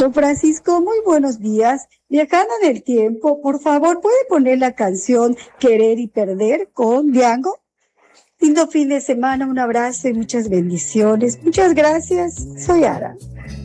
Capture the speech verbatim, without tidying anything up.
Don Francisco, muy buenos días. Viajando en el tiempo, por favor, ¿puede poner la canción Querer y Perder con Diango? Lindo fin de semana, un abrazo y muchas bendiciones. Muchas gracias. Soy Ara.